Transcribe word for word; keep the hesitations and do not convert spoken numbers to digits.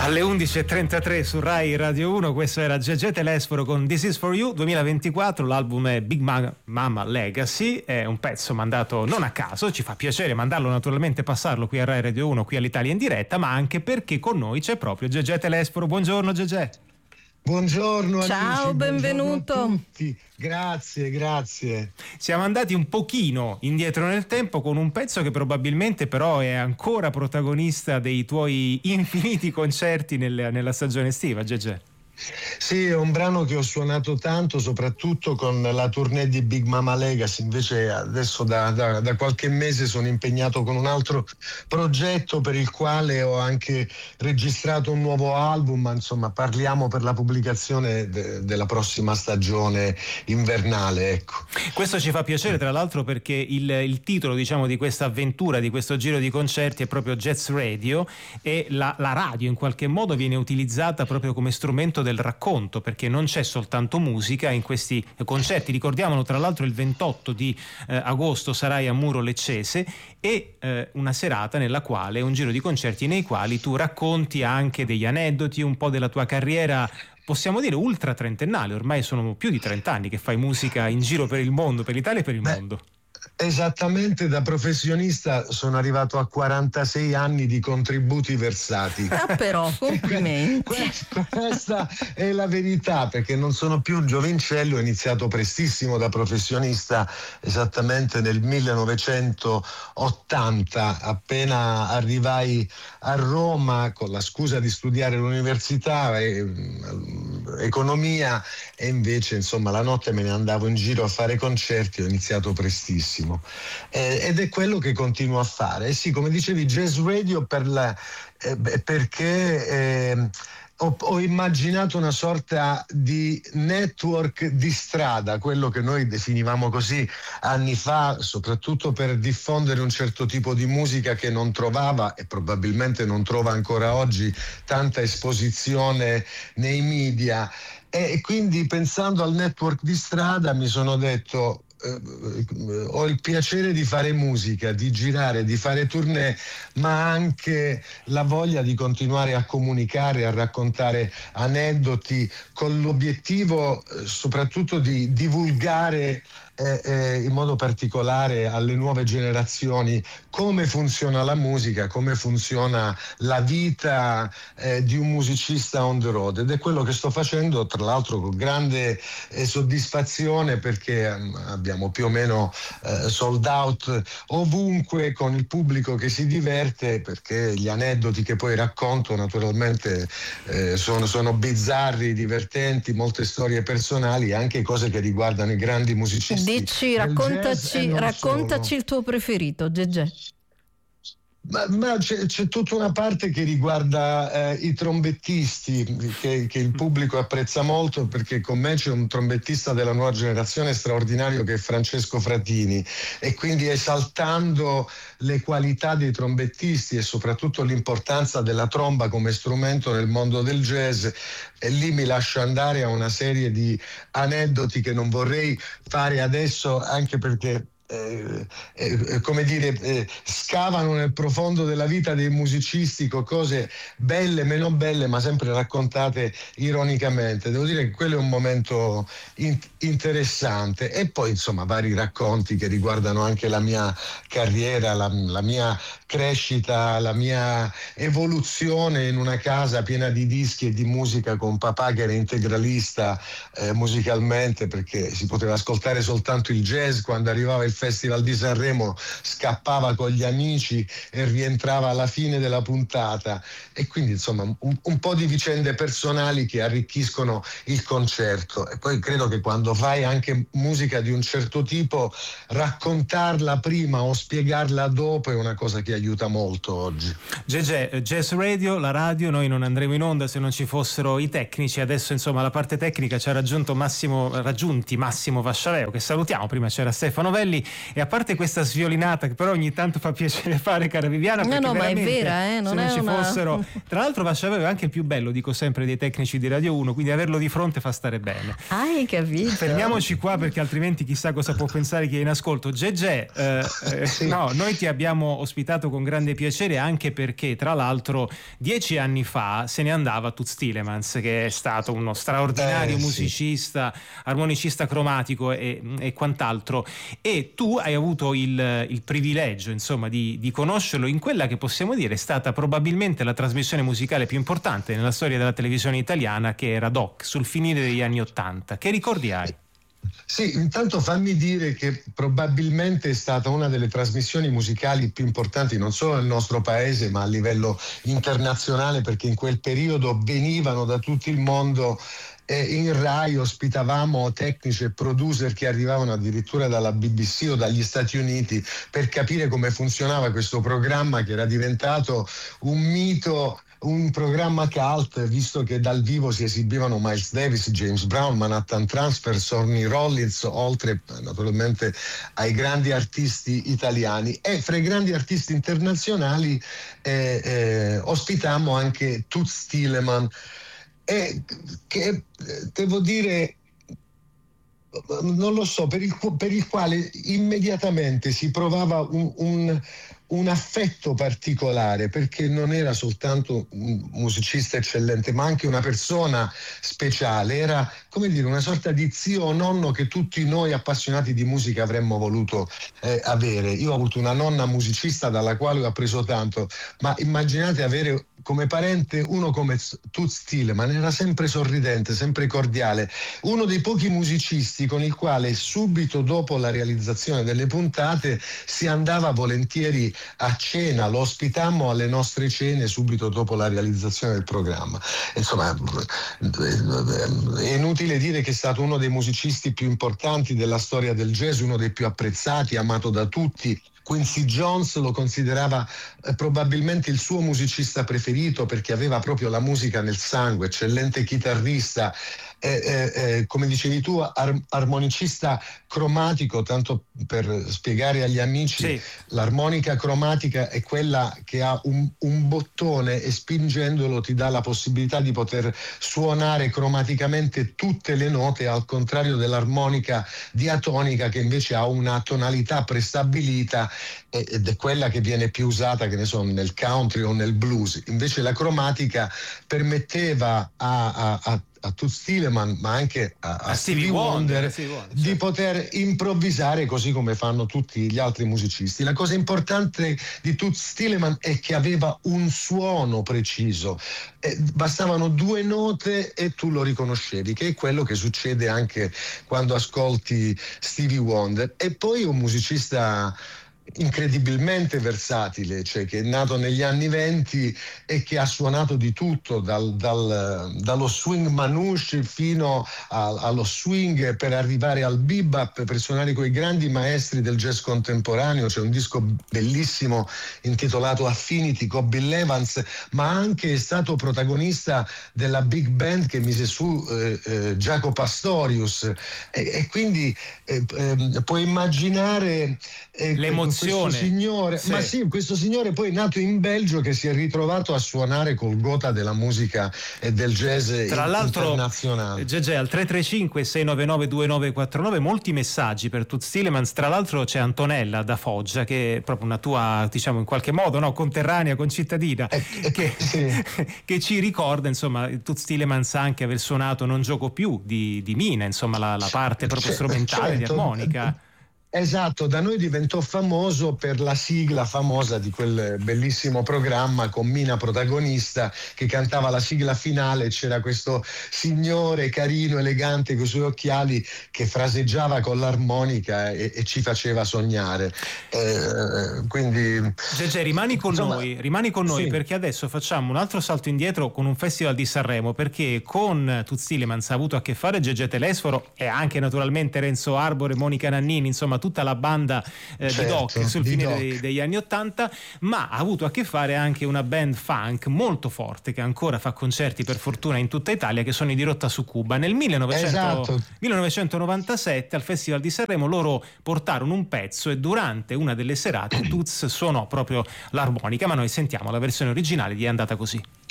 Alle undici e trentatré su Rai Radio uno, questo era Gegè Telesforo con This Is For You duemilaventiquattro, l'album è Big Mama Legacy, è un pezzo mandato non a caso, ci fa piacere mandarlo, naturalmente passarlo qui a Rai Radio uno, qui all'Italia in diretta, ma anche perché con noi c'è proprio Gegè Telesforo. Buongiorno Gegè. Buongiorno ciao, amici, benvenuto. Buongiorno a tutti. Grazie, grazie. Siamo andati un pochino indietro nel tempo con un pezzo che probabilmente però è ancora protagonista dei tuoi infiniti concerti nel, nella stagione estiva, Gegè. Sì, è un brano che ho suonato tanto, soprattutto con la tournée di Big Mama Legacy. Invece adesso da, da, da qualche mese sono impegnato con un altro progetto per il quale ho anche registrato un nuovo album, ma insomma parliamo per la pubblicazione de, della prossima stagione invernale, ecco. Questo ci fa piacere, tra l'altro, perché il, il titolo, diciamo, di questa avventura, di questo giro di concerti è proprio Jazz Radio, e la, la radio in qualche modo viene utilizzata proprio come strumento del racconto, perché non c'è soltanto musica in questi concerti. Ricordiamolo, tra l'altro il ventotto di eh, agosto sarai a Muro Leccese, e eh, una serata nella quale, un giro di concerti nei quali tu racconti anche degli aneddoti, un po' della tua carriera, possiamo dire ultra trentennale, ormai sono più di trent'anni che fai musica in giro per il mondo, per l'Italia e per il Beh. mondo. Esattamente, da professionista sono arrivato a quarantasei anni di contributi versati. Ah, però, complimenti. Questa è la verità, perché non sono più un giovincello, ho iniziato prestissimo da professionista, esattamente nel millenovecentottanta, appena arrivai a Roma con la scusa di studiare all'università, eh, economia, e invece insomma la notte me ne andavo in giro a fare concerti, ho iniziato prestissimo. Eh, ed è quello che continuo a fare. Eh sì, come dicevi, Jazz Radio per la, eh, perché eh, ho, ho immaginato una sorta di network di strada, quello che noi definivamo così anni fa, soprattutto per diffondere un certo tipo di musica che non trovava, e probabilmente non trova ancora oggi, tanta esposizione nei media. E quindi, pensando al network di strada, mi sono detto: ho il piacere di fare musica, di girare, di fare tournée, ma anche la voglia di continuare a comunicare, a raccontare aneddoti, con l'obiettivo soprattutto di divulgare eh, eh, in modo particolare alle nuove generazioni come funziona la musica, come funziona la vita eh, di un musicista on the road, ed è quello che sto facendo, tra l'altro con grande eh, soddisfazione, perché um, abbiamo più o meno eh, sold out ovunque, con il pubblico che si diverte, perché gli aneddoti che poi racconto naturalmente eh, sono, sono bizzarri, divertenti, molte storie personali, anche cose che riguardano i grandi musicisti. Dici, raccontaci, raccontaci il tuo preferito, Gegè. Ma, ma c'è, c'è tutta una parte che riguarda eh, i trombettisti, che, che il pubblico apprezza molto, perché con me c'è un trombettista della nuova generazione straordinario che è Francesco Fratini, e quindi esaltando le qualità dei trombettisti e soprattutto l'importanza della tromba come strumento nel mondo del jazz, e lì mi lascio andare a una serie di aneddoti che non vorrei fare adesso, anche perché Eh, eh, come dire, eh, scavano nel profondo della vita dei musicisti, con cose belle, meno belle, ma sempre raccontate ironicamente. Devo dire che quello è un momento in- interessante. E poi insomma vari racconti che riguardano anche la mia carriera, la, la mia crescita, la mia evoluzione in una casa piena di dischi e di musica, con papà che era integralista eh, musicalmente, perché si poteva ascoltare soltanto il jazz. Quando arrivava il Festival di Sanremo scappava con gli amici e rientrava alla fine della puntata, e quindi insomma un, un po' di vicende personali che arricchiscono il concerto. E poi credo che quando fai anche musica di un certo tipo, raccontarla prima o spiegarla dopo è una cosa che aiuta molto oggi. Gegè, Jazz Radio, la radio, noi non andremo in onda se non ci fossero i tecnici. Adesso insomma la parte tecnica ci ha raggiunto Massimo, raggiunti Massimo Vasciareo, che salutiamo. Prima c'era Stefano Velli. E a parte questa sviolinata che però ogni tanto fa piacere fare, cara Viviana, no no ma è vera, eh? non se è non ci una... fossero, tra l'altro Vascia aveva anche il più bello, dico sempre, dei tecnici di Radio uno, quindi averlo di fronte fa stare bene. Hai capito? Fermiamoci qua perché altrimenti chissà cosa può pensare chi è in ascolto. Gegè, eh, eh, sì. no, noi ti abbiamo ospitato con grande piacere, anche perché tra l'altro dieci anni fa se ne andava Toots Thielemans, che è stato uno straordinario eh, musicista, sì. armonicista cromatico e, e quant'altro, e tu hai avuto il, il privilegio insomma di, di conoscerlo in quella che possiamo dire è stata probabilmente la trasmissione musicale più importante nella storia della televisione italiana, che era Doc, sul finire degli anni Ottanta. Che ricordi hai? Sì, intanto fammi dire che probabilmente è stata una delle trasmissioni musicali più importanti non solo nel nostro paese ma a livello internazionale, perché in quel periodo venivano da tutto il mondo. E in Rai ospitavamo tecnici e producer che arrivavano addirittura dalla B B C o dagli Stati Uniti per capire come funzionava questo programma, che era diventato un mito, un programma cult, visto che dal vivo si esibivano Miles Davis, James Brown, Manhattan Transfer, Sonny Rollins, oltre naturalmente ai grandi artisti italiani. E fra i grandi artisti internazionali eh, eh, ospitammo anche Toots Thielemans, e che devo dire, non lo so, per il, per il quale immediatamente si provava un, un, un affetto particolare, perché non era soltanto un musicista eccellente ma anche una persona speciale, era come dire una sorta di zio o nonno che tutti noi appassionati di musica avremmo voluto eh, avere. Io ho avuto una nonna musicista dalla quale ho appreso tanto, ma immaginate avere come parente uno come Toots Thielemans. Era sempre sorridente, sempre cordiale, uno dei pochi musicisti con il quale subito dopo la realizzazione delle puntate si andava volentieri a cena, lo ospitammo alle nostre cene subito dopo la realizzazione del programma. Insomma, è inutile dire che è stato uno dei musicisti più importanti della storia del jazz, uno dei più apprezzati, amato da tutti. Quincy Jones lo considerava eh, probabilmente il suo musicista preferito, perché aveva proprio la musica nel sangue, eccellente chitarrista, eh, eh, eh, come dicevi tu, ar- armonicista cromatico. Tanto per spiegare agli amici, sì. L'armonica cromatica è quella che ha un, un bottone e spingendolo ti dà la possibilità di poter suonare cromaticamente tutte le note, al contrario dell'armonica diatonica che invece ha una tonalità prestabilita ed è quella che viene più usata, che ne so, nel country o nel blues. Invece la cromatica permetteva a, a, a a Toots Thielemans ma anche a, a, a Stevie Wonder, Wonder, Stevie Wonder di sì. poter improvvisare così come fanno tutti gli altri musicisti. La cosa importante di Toots Thielemans è che aveva un suono preciso, eh, bastavano due note e tu lo riconoscevi, che è quello che succede anche quando ascolti Stevie Wonder. E poi un musicista incredibilmente versatile, cioè che è nato negli anni venti e che ha suonato di tutto, dal, dal, dallo swing manouche fino a, allo swing, per arrivare al bebop, per suonare con i grandi maestri del jazz contemporaneo. C'è un disco bellissimo intitolato Affinity con Bill Evans, ma anche è stato protagonista della big band che mise su eh, eh, Jaco Pastorius, e, e quindi eh, eh, puoi immaginare eh, l'emozione. Questo signore, sì. ma sì, questo signore poi nato in Belgio, che si è ritrovato a suonare col gotha della musica e del jazz tra l'altro internazionale. Gegè, al tre tre cinque sei nove nove due nove quattro nove molti messaggi per Toots Thielemans. Tra l'altro c'è Antonella da Foggia, che è proprio una tua, diciamo in qualche modo, no, conterranea, concittadina, eh, eh, che, sì. che ci ricorda insomma Toots Thielemans anche aver suonato Non gioco più di, di Mina, insomma la, la parte proprio C- strumentale certo. di armonica. Esatto, da noi diventò famoso per la sigla famosa di quel bellissimo programma con Mina protagonista, che cantava la sigla finale. C'era questo signore carino, elegante, con i suoi occhiali, che fraseggiava con l'armonica e, e ci faceva sognare. Eh, quindi Gegè, rimani con insomma, noi, rimani con noi sì. perché adesso facciamo un altro salto indietro con un festival di Sanremo, perché con Toots Thielemans ha avuto a che fare Gegè Telesforo e anche naturalmente Renzo Arbore, Monica Nannini, insomma tutta la banda eh, certo, di Doc sul di fine Doc. Dei, degli anni ottanta, ma ha avuto a che fare anche una band funk molto forte che ancora fa concerti per fortuna in tutta Italia, che sono i Dirotta su Cuba. Nel millenovecento Esatto. millenovecentonovantasette al Festival di Sanremo loro portarono un pezzo e durante una delle serate Toots suonò proprio l'armonica, ma noi sentiamo la versione originale di È andata così.